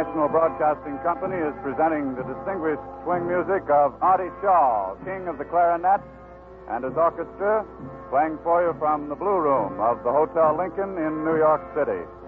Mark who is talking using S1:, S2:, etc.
S1: National Broadcasting Company is presenting the distinguished swing music of Artie Shaw, king of the clarinet, and his orchestra, playing for you from the Blue Room of the Hotel Lincoln in New York City.